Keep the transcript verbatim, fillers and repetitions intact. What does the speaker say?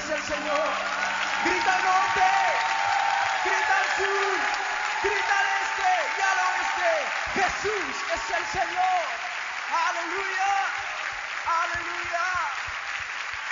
es el Señor. Grita al norte, grita al sur, grita al este y al oeste. Jesús es el Señor. Aleluya, aleluya.